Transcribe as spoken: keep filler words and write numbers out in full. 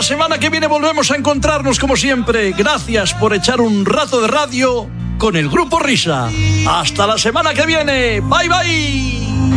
semana que viene volvemos a encontrarnos como siempre. Gracias por echar un rato de radio con el Grupo Risa. Hasta la semana que viene. Bye, bye.